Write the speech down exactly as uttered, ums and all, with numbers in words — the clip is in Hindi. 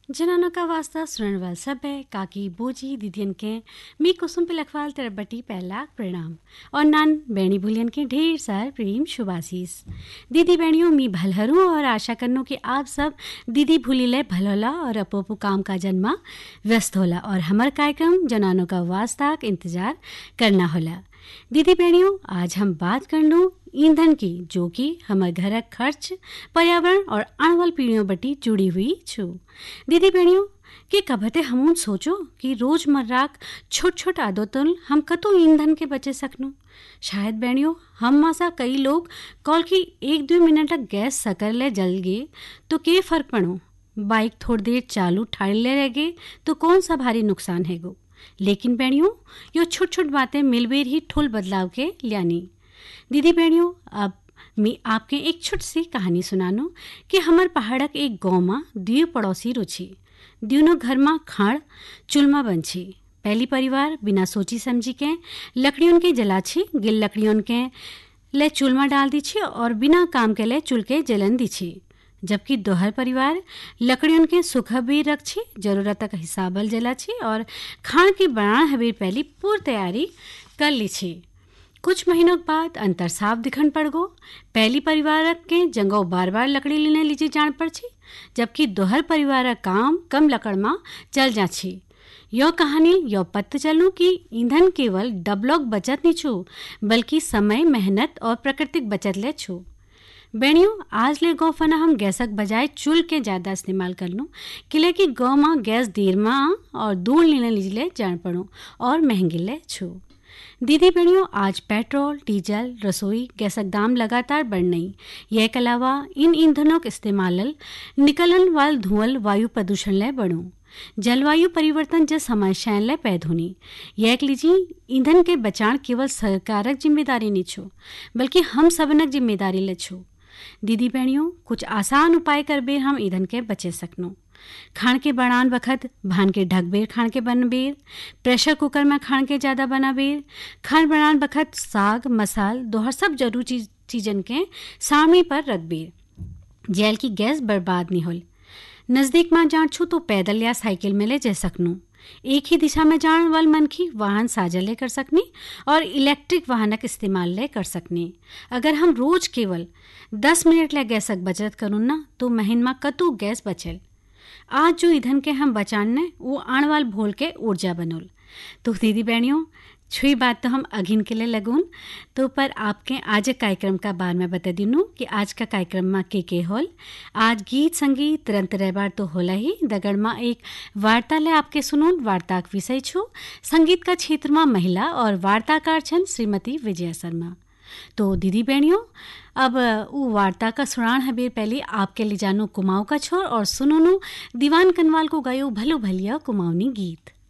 जनानो का वास्ता सुनने वाल सब है काकी बोजी दीदियन के मी कुसुम पे लखवाल तरबटी पहला प्रणाम और नान बेणी भूलियन के ढेर सार प्रेम शुभाशीष। दीदी बेणियों मी भलहरू और आशा करनो कि आप सब दीदी भूलिले भलोला और अपोपो काम का जन्मा व्यस्त होला और हमार कार्यक्रम जनानो का वास्ता का इंतजार करना होला। दीदी बेणियों आज हम बात कर लूँ ईंधन की, जो कि हमारे घर खर्च पर्यावरण और आने वाली पीढ़ियों बटी जुड़ी हुई छू। दीदी बेणियों के कभते हमून सोचो कि रोजमर्रा छोट छोट आदतों हम कतो ईंधन के बचे सकनू। शायद बेणियों हम मासा कई लोग कॉल की एक दो मिनट तक गैस सकर ले जल गए तो के फर्क पड़ो, बाइक थोड़ी देर चालू ठाड़ ले रह गए तो कौन सा भारी नुकसान है गो। लेकिन बेणियों यो छोट छोट बातें मिलबेर ही ठुल बदलाव के लियानी। दीदी बेणियों अब मैं आपके एक छोटी सी कहानी सुनानो कि हमार पहाड़क एक गाँव में द्वी पड़ोसी रुचि दोनों घर में खाड़ चुल्मा बनछी। पहली परिवार बिना सोची समझी के लकड़ियों के जलाछी, गिल लकड़ियों के ले चुल्मा डाल दी छी और बिना काम के ले चुल के जलन दी छी। जबकि दोहर परिवार लकड़ियों के सुखा भी रख छी, जरूरत का हिसाबल जला छी और खान की बनाना हबीर पहली पूरी तैयारी कर ली छी। कुछ महीनों के बाद अंतर साफ दिखन पड़ गो। पहली परिवार के जंगो बार बार लकड़ी लेने लीजिए जान पड़ छी, जबकि दोहर परिवार काम कम लकड़ में चल जा छी। यो कहानी यो पत्त चलूं कि ईंधन केवल डबलोक बचत नहीं छू, बल्कि समय, मेहनत और प्राकृतिक बचत ले छू। बेणियों आज ले गौ फना हम गैसक बजाय चूल के ज़्यादा इस्तेमाल कर लूँ, किले कि गौ माँ गैस देर माँ और दूर लेने लीजिए जान पड़ो और महंगी ले छू। दीदी बेणियों आज पेट्रोल, डीजल, रसोई गैसक दाम लगातार बढ़ नहीं। यह के अलावा इन ईंधनों के इस्तेमाल निकलन वाल धुआं वायु प्रदूषण ले बढ़ो। जलवायु परिवर्तन जैसे समस्याएं ले पैदा होनी। यह लीजिए ईंधन के बचाण केवल सरकारक जिम्मेदारी नहीं छो, बल्कि हम सबनक जिम्मेदारी ले छो। दीदी बेणियों कुछ आसान उपाय कर बेर हम ईंधन के बचे सकनो। खान के बनान वक्त भान के ढक बेर खान के बन बेर, प्रेशर कुकर में खान के ज़्यादा बना बेर, खान बनान वक्त साग मसाल दोहर सब जरूरी चीज चीजन के सामने पर रख बेर, जैल की गैस बर्बाद नहीं होल। नज़दीक में जान छू तो पैदल या साइकिल में ले जा सकनू। एक ही दिशा में जान वाल मनखी वाहन साझा ले कर सकनी और इलेक्ट्रिक वाहनक इस्तेमाल ले कर सकनी। अगर हम रोज केवल दस मिनट ले गैसक बचत करूँ ना तो महीन में कतू गैस बचल। आज जो ईंधन के हम बचाने वो आने वाल भोल के ऊर्जा बनोल। तो दीदी बेणियों छुई बात तो हम अगिन के लिए लगून तो पर आपके आज कार्यक्रम का बार में बता दिनू कि आज का कार्यक्रम में के के होल। आज गीत संगीत तुरंत रहबार तो होला ही दगड़ में एक वार्ता ले आपके सुनून। वार्ता का विषय छू संगीत का क्षेत्र में महिला और वार्ताकार छन श्रीमती विजया शर्मा। तो दीदी बेणियों अब वो वार्ता का सुनान हबीर पहले आपके लिए जानो कुमाऊं का छोर और सुनोनू दीवान कनवाल को गायो भलो भलिया कुमाऊनी गीत।